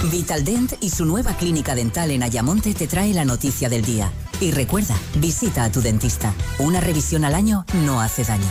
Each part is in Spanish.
Vitaldent y su nueva clínica dental en Ayamonte te trae la noticia del día. Y recuerda, visita a tu dentista. Una revisión al año no hace daño.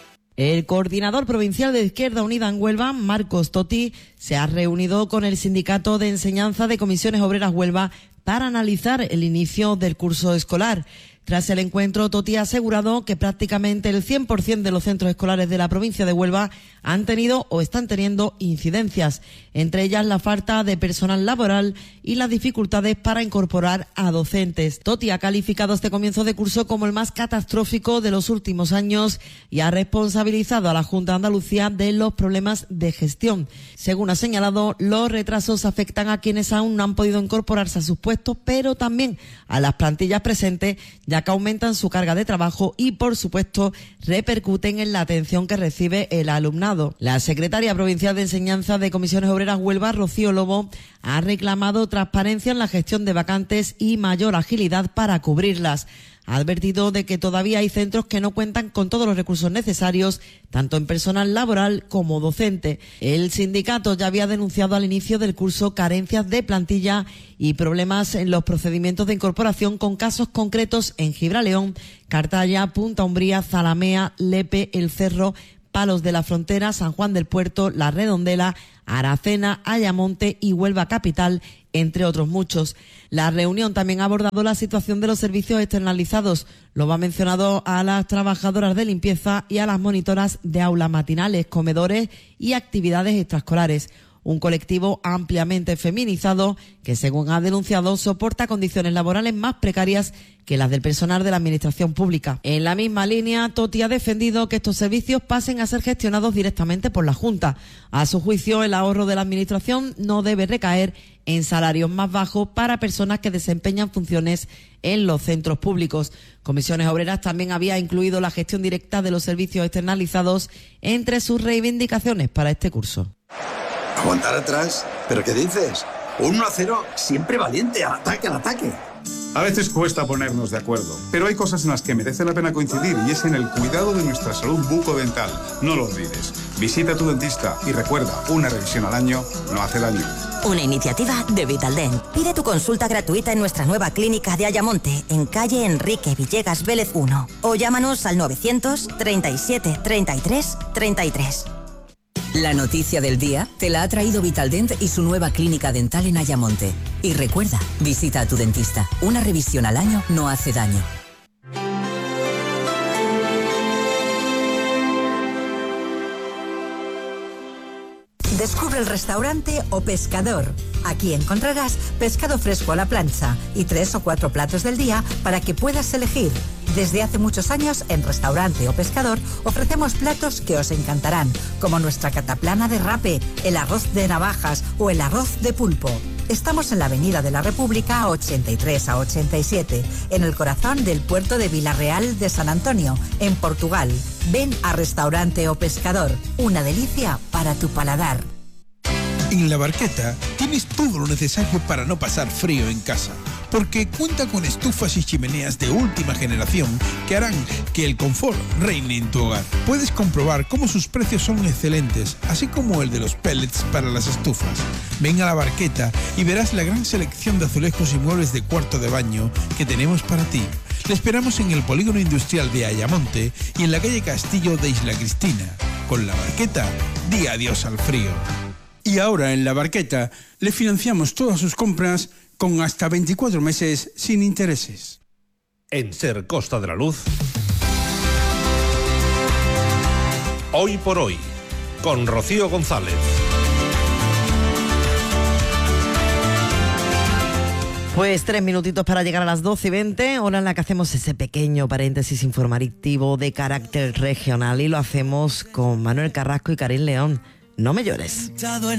El coordinador provincial de Izquierda Unida en Huelva, Marcos Toti, se ha reunido con el Sindicato de Enseñanza de Comisiones Obreras Huelva para analizar el inicio del curso escolar. Tras el encuentro, Toti ha asegurado que prácticamente el 100% de los centros escolares de la provincia de Huelva han tenido o están teniendo incidencias, entre ellas la falta de personal laboral y las dificultades para incorporar a docentes. Toti ha calificado este comienzo de curso como el más catastrófico de los últimos años y ha responsabilizado a la Junta de Andalucía de los problemas de gestión. Según ha señalado, los retrasos afectan a quienes aún no han podido incorporarse a sus puestos, pero también a las plantillas presentes, ya que aumentan su carga de trabajo y, por supuesto, repercuten en la atención que recibe el alumnado. La secretaria provincial de Enseñanza de Comisiones Obreras Huelva, Rocío Lobo, ha reclamado transparencia en la gestión de vacantes y mayor agilidad para cubrirlas. Ha advertido de que todavía hay centros que no cuentan con todos los recursos necesarios, tanto en personal laboral como docente. El sindicato ya había denunciado al inicio del curso carencias de plantilla y problemas en los procedimientos de incorporación, con casos concretos en Gibraleón, Cartaya, Punta Umbría, Zalamea, Lepe, El Cerro, Palos de la Frontera, San Juan del Puerto, La Redondela, Aracena, Ayamonte y Huelva Capital, entre otros muchos. La reunión también ha abordado la situación de los servicios externalizados. Lo ha mencionado a las trabajadoras de limpieza y a las monitoras de aulas matinales, comedores y actividades extraescolares. Un colectivo ampliamente feminizado que, según ha denunciado, soporta condiciones laborales más precarias que las del personal de la administración pública. En la misma línea, Toti ha defendido que estos servicios pasen a ser gestionados directamente por la Junta. A su juicio, el ahorro de la administración no debe recaer en salarios más bajos para personas que desempeñan funciones en los centros públicos. Comisiones Obreras también había incluido la gestión directa de los servicios externalizados entre sus reivindicaciones para este curso. ¿Aguantar atrás? ¿Pero qué dices? 1-0, siempre valiente, al ataque, al ataque. A veces cuesta ponernos de acuerdo, pero hay cosas en las que merece la pena coincidir y es en el cuidado de nuestra salud bucodental. No lo olvides. Visita a tu dentista y recuerda, una revisión al año no hace daño. Una iniciativa de Vitaldent. Pide tu consulta gratuita en nuestra nueva clínica de Ayamonte, en calle Enrique Villegas Vélez 1. O llámanos al 937 33 33. La noticia del día te la ha traído Vitaldent y su nueva clínica dental en Ayamonte. Y recuerda, visita a tu dentista. Una revisión al año no hace daño. Descubre el restaurante O Pescador. Aquí encontrarás pescado fresco a la plancha y 3 o 4 platos del día para que puedas elegir. Desde hace muchos años en Restaurante O Pescador ofrecemos platos que os encantarán, como nuestra cataplana de rape, el arroz de navajas o el arroz de pulpo. Estamos en la Avenida de la República 83 a 87, en el corazón del puerto de Vilarreal de San Antonio, en Portugal. Ven a Restaurante O Pescador, una delicia para tu paladar. En La Barqueta tienes todo lo necesario para no pasar frío en casa, porque cuenta con estufas y chimeneas de última generación que harán que el confort reine en tu hogar. Puedes comprobar cómo sus precios son excelentes, así como el de los pellets para las estufas. Ven a La Barqueta y verás la gran selección de azulejos y muebles de cuarto de baño que tenemos para ti. Le esperamos en el polígono industrial de Ayamonte y en la calle Castillo de Isla Cristina. Con La Barqueta, di adiós al frío. Y ahora en La Barqueta le financiamos todas sus compras con hasta 24 meses sin intereses. En Ser Costa de la Luz, Hoy por Hoy, con Rocío González. Pues 3 minutitos para llegar a las 12:20, hora en la que hacemos ese pequeño paréntesis informativo de carácter regional, y lo hacemos con Manuel Carrasco y Karim León. No me llores.